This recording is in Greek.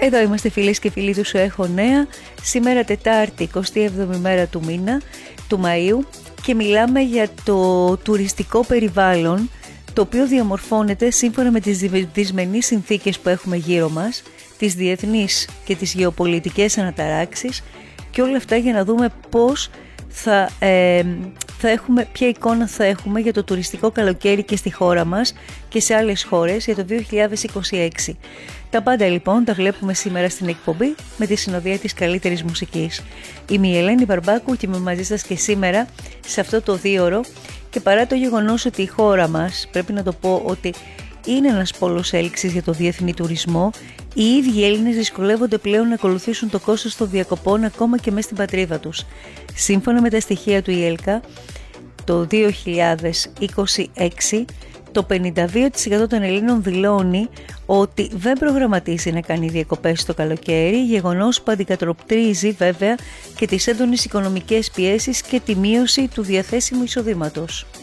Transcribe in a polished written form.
Εδώ είμαστε φίλες και φίλοι του Σου Έχω Νέα. Σήμερα Τετάρτη, 27η μέρα του μήνα, του Μαΐου, και μιλάμε για το τουριστικό περιβάλλον, το οποίο διαμορφώνεται σύμφωνα με τις δυσμενείς συνθήκες που έχουμε γύρω μας, τις διεθνείς και τις γεωπολιτικές αναταράξεις, και όλα αυτά για να δούμε πώς θα έχουμε, ποια εικόνα θα έχουμε για το τουριστικό καλοκαίρι και στη χώρα μας και σε άλλες χώρες για το 2026. Τα πάντα λοιπόν τα βλέπουμε σήμερα στην εκπομπή με τη συνοδεία της καλύτερης μουσικής. Είμαι η Ελένη Μπαρμπάκου και είμαι μαζί σας και σήμερα σε αυτό το δίωρο, και παρά το γεγονός ότι η χώρα μας, πρέπει να το πω ότι είναι ένας πόλος έλξης για το διεθνή τουρισμό, οι ίδιοι Έλληνες δυσκολεύονται πλέον να ακολουθήσουν το κόστος των διακοπών ακόμα και μέσα στην πατρίδα τους. Σύμφωνα με τα στοιχεία του ΙΕΛΚΑ, το 2026 το 52% των Ελλήνων δηλώνει ότι δεν προγραμματίζει να κάνει διακοπές στο καλοκαίρι, γεγονός που αντικατοπτρίζει βέβαια και τις έντονες οικονομικές πιέσεις και τη μείωση του διαθέσιμου εισοδήματος.